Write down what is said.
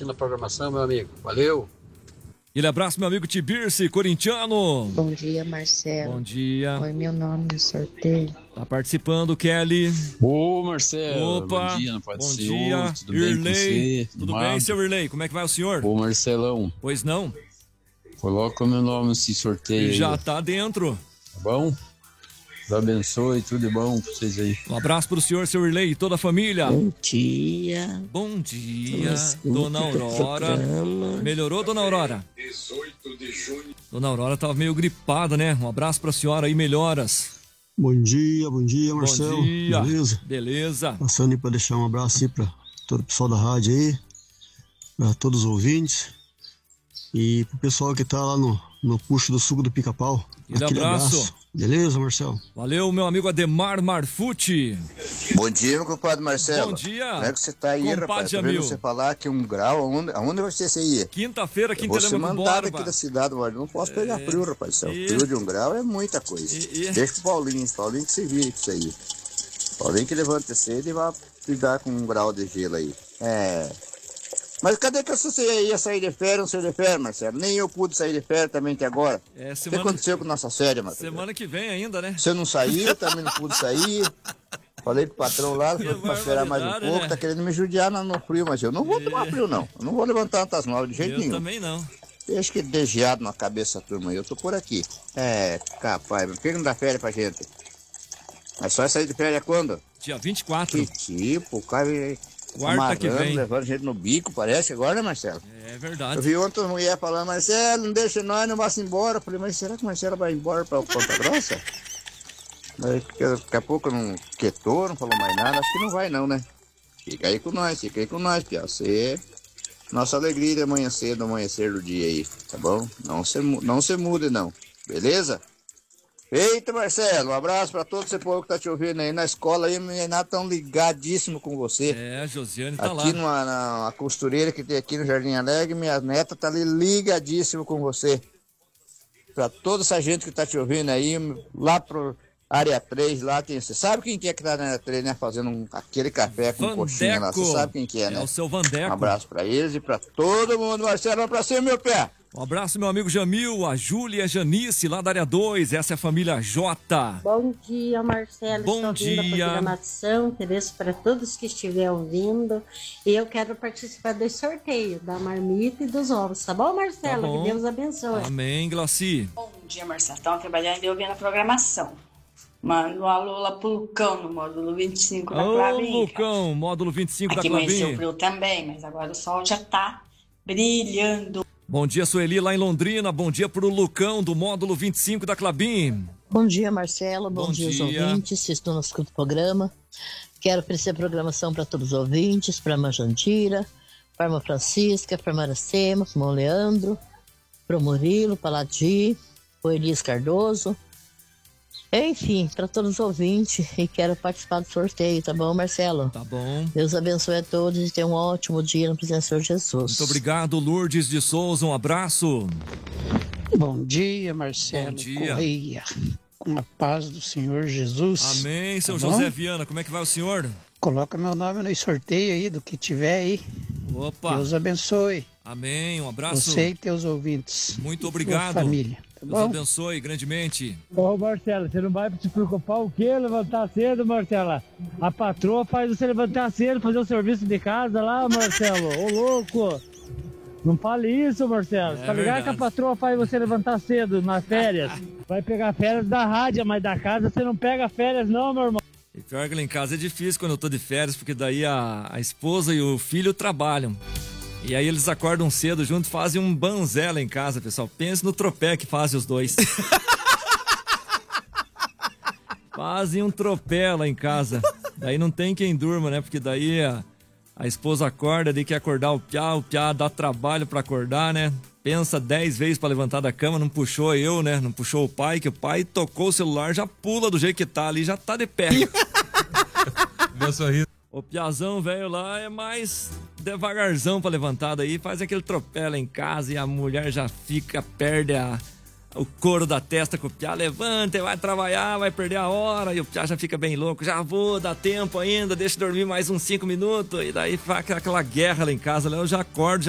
curtindo a programação, meu amigo. Valeu! Aquele abraço, meu amigo Tibirce, corintiano. Bom dia, Marcelo. Bom dia. Oi, meu nome no sorteio. Tá participando, Kelly. Ô, Marcelo. Opa. Bom dia, não pode Bom ser. dia, Tudo bem com você? Tudo bem, seu Irley? Como é que vai o senhor? Ô, Marcelão. Pois não? Coloca o meu nome nesse sorteio Já aí. tá dentro. Tá bom? Deus abençoe, tudo de bom pra vocês aí. Um abraço pro senhor, seu Irley e toda a família. Bom dia. Bom dia, dona Aurora. Melhorou, dona Aurora? Dona Aurora tava meio gripada, né? Um abraço pra senhora aí, melhoras. Bom dia, Marcelo. Bom dia. Beleza? Beleza. Passando aí pra deixar um abraço aí pra todo o pessoal da rádio aí, pra todos os ouvintes e pro pessoal que tá lá no puxo do suco do Pica-Pau. Aquele abraço. Beleza, Marcelo? Valeu, meu amigo Ademar Marfucci. Bom dia, meu compadre Marcelo. Bom dia. Como é que você tá aí, Compadre rapaz? Tô Jamil. vendo você falar que 1 grau, aonde vai ser isso aí? Quinta-feira, Eu vou ser Quinta-feira mandado aqui da cidade, mas não posso pegar frio, rapaz. Frio de 1 grau é muita coisa. Deixa pro Paulinho que se vire com isso aí. Paulinho que levanta cedo e vai lidar com 1 grau de gelo aí. Mas cadê que você ia sair de férias, não saiu de férias, Marcelo? Nem eu pude sair de férias também até agora. O que aconteceu com nossa série, Marcelo? Semana que vem ainda, né? Você não saiu, eu também não pude sair. Falei pro patrão lá, pra esperar mais um pouco, tá querendo me judiar no frio, mas eu não vou tomar frio, não. Eu não vou levantar tantas 9 de jeito nenhum. Eu também não. Deixa que dê geado na cabeça da turma aí, eu tô por aqui. Capaz, por que não dá férias pra gente? Mas só sair de férias quando? Dia 24. Que tipo, o cara Quarta que vem. levando gente no bico, parece agora, né, Marcelo? É verdade. Eu vi ontem uma mulher falando, Marcelo, não deixa nós, não vá-se embora. Eu falei, mas será que o Marcelo vai embora pra Ponta Grossa? Mas daqui a pouco não quietou, não falou mais nada, acho que não vai não, né? Fica aí com nós, Pia. Você, nossa alegria de amanhã cedo, amanhecer do dia aí, tá bom? Não se mude não, beleza? Eita, Marcelo, um abraço pra todo esse povo que tá te ouvindo aí na escola aí, minha neta tão ligadíssimo com você. A Josiane tá aqui lá. Na costureira que tem aqui no Jardim Alegre, minha neta tá ali ligadíssimo com você. Pra toda essa gente que tá te ouvindo aí, lá pro área 3, lá tem, você sabe quem que é que tá na área 3, né? Fazendo aquele café com coxinha lá, você sabe quem que é, né? É o seu Vandeco. Um abraço pra eles e pra todo mundo, Marcelo, vamos pra cima, meu pé. Um abraço, meu amigo Jamil, a Júlia e a Janice, lá da área 2. Essa é a família J. Bom dia, Marcelo. Bom Estou ouvindo dia. a programação. Agradeço para todos que estiverem ouvindo. E eu quero participar do sorteio da marmita e dos ovos. Tá bom, Marcelo? Tá bom. Que Deus abençoe. Amém, Glaci. Bom dia, Marcelo. Estão trabalhando e ouvindo a programação. Manda um alô lá pro Lucão, no módulo 25 da Ô, Clavinha. Lucão, módulo 25 Aqui da amanheceu Clavinha. frio também, mas agora o sol já tá brilhando. Bom dia, Sueli, lá em Londrina. Bom dia pro Lucão, do módulo 25 da Clabin. Bom dia, Marcelo. Bom dia aos dia. ouvintes que estão no escuta do programa. Quero oferecer a programação para todos os ouvintes, para a irmã Jandira, para a irmã Francisca, para a irmã Aracema, para o irmão Leandro, para o Murilo, para a Ladi, para o Elias Cardoso. Enfim, para todos os ouvintes, e quero participar do sorteio, tá bom, Marcelo? Tá bom. Deus abençoe a todos e tenham um ótimo dia no presença do Senhor Jesus. Muito obrigado, Lourdes de Souza. Um abraço. Bom dia, Marcelo. Bom dia. Correia. Com a paz do Senhor Jesus. Amém, seu Tá bom? José Viana. Como é que vai o senhor? Coloca meu nome no sorteio aí, do que tiver aí. Opa. Deus abençoe. Amém, um abraço. Você e teus ouvintes. Muito Sua obrigado. família. Tá Deus bom? abençoe grandemente. Ô Marcelo, você não vai se preocupar o quê? Levantar cedo, Marcela? A patroa faz você levantar cedo, fazer o serviço de casa lá, Marcelo. Ô louco! Não fale isso, Marcelo. Tá ligado verdade. que a patroa faz você levantar cedo nas férias? Vai pegar férias da rádio, mas da casa você não pega férias não, meu irmão. E pior que lá em casa é difícil quando eu tô de férias, porque daí a esposa e o filho trabalham. E aí eles acordam cedo juntos, fazem um banzé lá em casa, pessoal. Pense no tropé que fazem os dois. Fazem um tropé lá em casa. Daí não tem quem durma, né? Porque daí a esposa acorda, daí quer acordar o piá dá trabalho pra acordar, né? Pensa 10 vezes pra levantar da cama, não puxou eu, né? Não puxou o pai, que o pai tocou o celular, já pula do jeito que tá ali, já tá de pé. Meu sorriso. O piazão velho lá é mais devagarzão pra levantar daí, faz aquele tropé lá em casa e a mulher já perde o couro da testa com o piá, levanta, vai trabalhar, vai perder a hora, e o piá já fica bem louco, já vou, dá tempo ainda, deixa eu dormir mais uns 5 minutos, e daí faz aquela guerra lá em casa, eu já acordo,